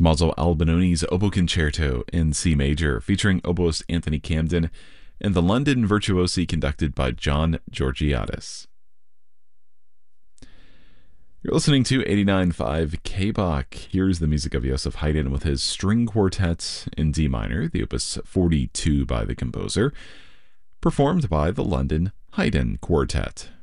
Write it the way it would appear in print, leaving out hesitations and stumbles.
Tommaso Albinoni's Oboe Concerto in C major, featuring oboist Anthony Camden, and the London Virtuosi conducted by John Georgiadis. You're listening to 89.5 KBach. Here's the music of Joseph Haydn with his string quartet in D minor, the opus 42 by the composer, performed by the London Haydn Quartet.